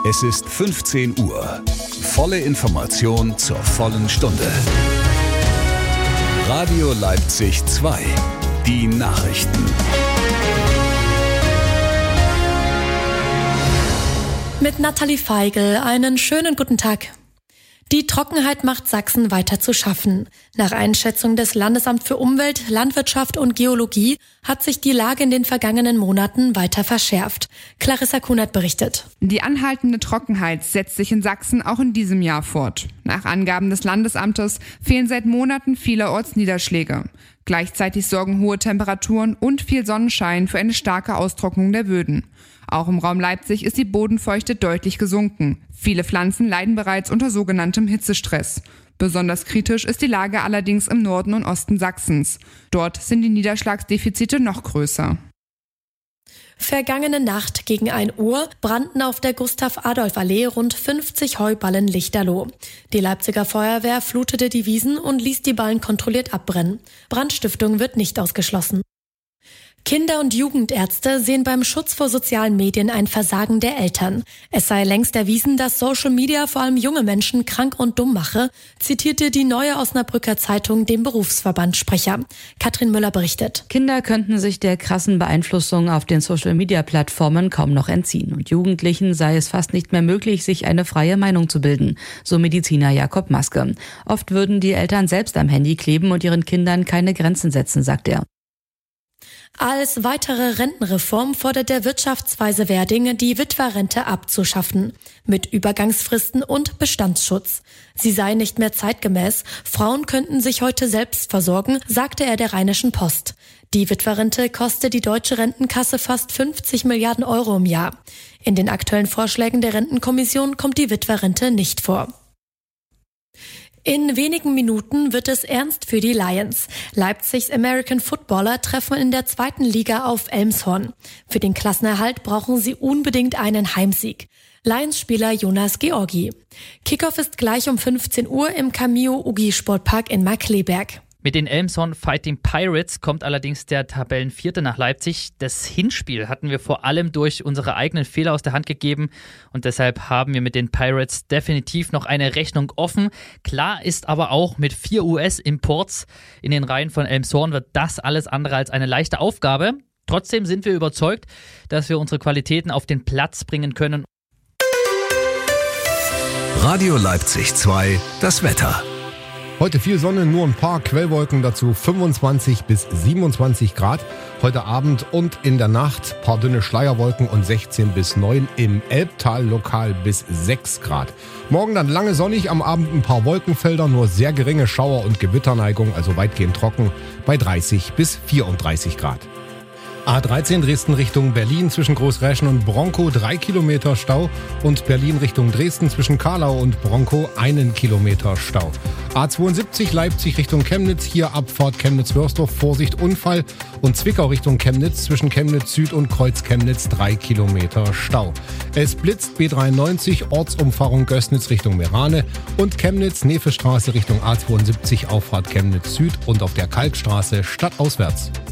Es ist 15 Uhr. Volle Information zur vollen Stunde. Radio Leipzig 2. Die Nachrichten. Mit Nathalie Feigl einen schönen guten Tag. Die Trockenheit macht Sachsen weiter zu schaffen. Nach Einschätzung des Landesamts für Umwelt, Landwirtschaft und Geologie hat sich die Lage in den vergangenen Monaten weiter verschärft. Clarissa Kunert berichtet. Die anhaltende Trockenheit setzt sich in Sachsen auch in diesem Jahr fort. Nach Angaben des Landesamtes fehlen seit Monaten vielerorts Niederschläge. Gleichzeitig sorgen hohe Temperaturen und viel Sonnenschein für eine starke Austrocknung der Böden. Auch im Raum Leipzig ist die Bodenfeuchte deutlich gesunken. Viele Pflanzen leiden bereits unter sogenanntem Hitzestress. Besonders kritisch ist die Lage allerdings im Norden und Osten Sachsens. Dort sind die Niederschlagsdefizite noch größer. Vergangene Nacht gegen 1 Uhr brannten auf der Gustav-Adolf-Allee rund 50 Heuballen lichterloh. Die Leipziger Feuerwehr flutete die Wiesen und ließ die Ballen kontrolliert abbrennen. Brandstiftung wird nicht ausgeschlossen. Kinder- und Jugendärzte sehen beim Schutz vor sozialen Medien ein Versagen der Eltern. Es sei längst erwiesen, dass Social Media vor allem junge Menschen krank und dumm mache, zitierte die Neue Osnabrücker Zeitung den Berufsverbandssprecher. Katrin Müller berichtet. Kinder könnten sich der krassen Beeinflussung auf den Social Media Plattformen kaum noch entziehen. Und Jugendlichen sei es fast nicht mehr möglich, sich eine freie Meinung zu bilden, so Mediziner Jakob Maske. Oft würden die Eltern selbst am Handy kleben und ihren Kindern keine Grenzen setzen, sagt er. Als weitere Rentenreform fordert der Wirtschaftsweise Werding, die Witwerrente abzuschaffen. Mit Übergangsfristen und Bestandsschutz. Sie sei nicht mehr zeitgemäß. Frauen könnten sich heute selbst versorgen, sagte er der Rheinischen Post. Die Witwerrente kostet die deutsche Rentenkasse fast 50 Milliarden Euro im Jahr. In den aktuellen Vorschlägen der Rentenkommission kommt die Witwerrente nicht vor. In wenigen Minuten wird es ernst für die Lions. Leipzigs American Footballer treffen in der 2. Liga auf Elmshorn. Für den Klassenerhalt brauchen sie unbedingt einen Heimsieg. Lions-Spieler Jonas Georgi. Kickoff ist gleich um 15 Uhr im Cameo-Ugi-Sportpark in Markkleeberg. Mit den Elmshorn Fighting Pirates kommt allerdings der Tabellenvierte nach Leipzig. Das Hinspiel hatten wir vor allem durch unsere eigenen Fehler aus der Hand gegeben und deshalb haben wir mit den Pirates definitiv noch eine Rechnung offen. Klar ist aber auch, mit 4 US-Imports in den Reihen von Elmshorn wird das alles andere als eine leichte Aufgabe. Trotzdem sind wir überzeugt, dass wir unsere Qualitäten auf den Platz bringen können. Radio Leipzig 2, das Wetter. Heute viel Sonne, nur ein paar Quellwolken, dazu 25 bis 27 Grad. Heute Abend und in der Nacht paar dünne Schleierwolken und 16 bis 9, im Elbtal lokal bis 6 Grad. Morgen dann lange sonnig, am Abend ein paar Wolkenfelder, nur sehr geringe Schauer- und Gewitterneigung, also weitgehend trocken, bei 30 bis 34 Grad. A13 Dresden Richtung Berlin zwischen Großräschen und Bronkow 3 Kilometer Stau und Berlin Richtung Dresden zwischen Karlau und Bronkow 1 Kilometer Stau. A72 Leipzig Richtung Chemnitz, hier Abfahrt Chemnitz-Wörsdorf, Vorsicht Unfall, und Zwickau Richtung Chemnitz zwischen Chemnitz Süd und Kreuz Chemnitz 3 Kilometer Stau. Es blitzt B93 Ortsumfahrung Gößnitz Richtung Merane und Chemnitz-Nevestraße Richtung A72 Auffahrt Chemnitz Süd und auf der Kalkstraße stadtauswärts.